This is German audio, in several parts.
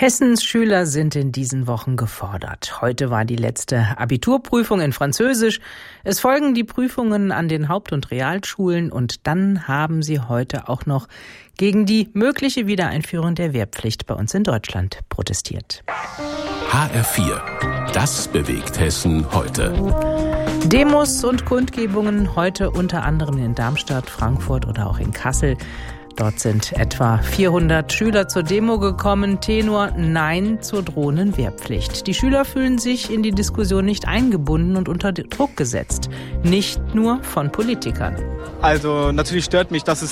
Hessens Schüler sind in diesen Wochen gefordert. Heute war die letzte Abiturprüfung in Französisch. Es folgen die Prüfungen an den Haupt- und Realschulen und dann haben sie heute auch noch gegen die mögliche Wiedereinführung der Wehrpflicht bei uns in Deutschland protestiert. HR4. Das bewegt Hessen heute. Demos und Kundgebungen heute unter anderem in Darmstadt, Frankfurt oder auch in Kassel. Dort sind etwa 400 Schüler zur Demo gekommen. Tenor Nein zur drohenden Wehrpflicht. Die Schüler fühlen sich in die Diskussion nicht eingebunden und unter Druck gesetzt. Nicht nur von Politikern. Also natürlich stört mich, dass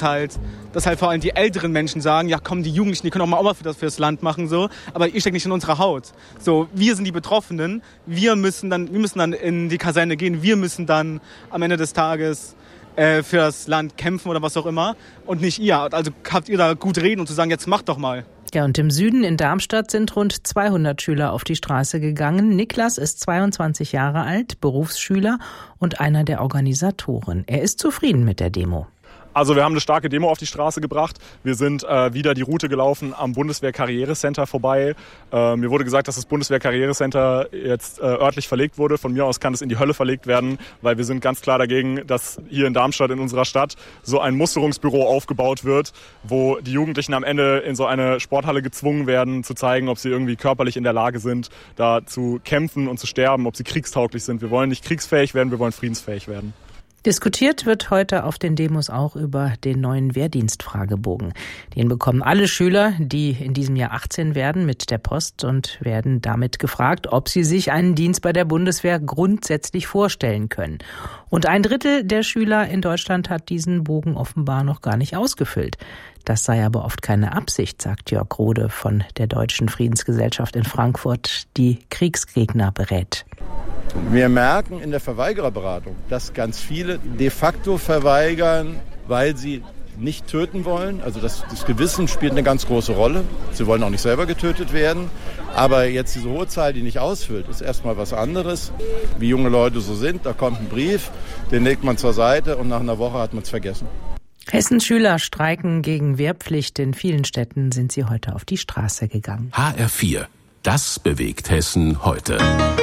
vor allem die älteren Menschen sagen, ja komm, die Jugendlichen, die können auch mal was fürs Land machen, so. Aber ihr steckt nicht in unserer Haut. So, wir sind die Betroffenen. Wir müssen dann in die Kaserne gehen. Wir müssen dann am Ende des Tages fürs Land kämpfen oder was auch immer und nicht ihr. Also habt ihr da gut reden und zu sagen, jetzt macht doch mal. Ja, und im Süden in Darmstadt sind rund 200 Schüler auf die Straße gegangen. Niklas ist 22 Jahre alt, Berufsschüler und einer der Organisatoren. Er ist zufrieden mit der Demo. Also wir haben eine starke Demo auf die Straße gebracht. Wir sind wieder die Route gelaufen am Bundeswehr-Karrierecenter vorbei. Mir wurde gesagt, dass das Bundeswehr-Karrierecenter jetzt örtlich verlegt wurde. Von mir aus kann es in die Hölle verlegt werden, weil wir sind ganz klar dagegen, dass hier in Darmstadt, in unserer Stadt, so ein Musterungsbüro aufgebaut wird, wo die Jugendlichen am Ende in so eine Sporthalle gezwungen werden, zu zeigen, ob sie irgendwie körperlich in der Lage sind, da zu kämpfen und zu sterben, ob sie kriegstauglich sind. Wir wollen nicht kriegsfähig werden, wir wollen friedensfähig werden. Diskutiert wird heute auf den Demos auch über den neuen Wehrdienstfragebogen. Den bekommen alle Schüler, die in diesem Jahr 18 werden, mit der Post und werden damit gefragt, ob sie sich einen Dienst bei der Bundeswehr grundsätzlich vorstellen können. Und 1/3 der Schüler in Deutschland hat diesen Bogen offenbar noch gar nicht ausgefüllt. Das sei aber oft keine Absicht, sagt Jörg Rode von der Deutschen Friedensgesellschaft in Frankfurt, die Kriegsgegner berät. Wir merken in der Verweigererberatung, dass ganz viele de facto verweigern, weil sie nicht töten wollen. Also das Gewissen spielt eine ganz große Rolle. Sie wollen auch nicht selber getötet werden. Aber jetzt diese hohe Zahl, die nicht ausfüllt, ist erstmal was anderes. Wie junge Leute so sind, da kommt ein Brief, den legt man zur Seite und nach einer Woche hat man es vergessen. Hessens Schüler streiken gegen Wehrpflicht. In vielen Städten sind sie heute auf die Straße gegangen. HR4. Das bewegt Hessen heute.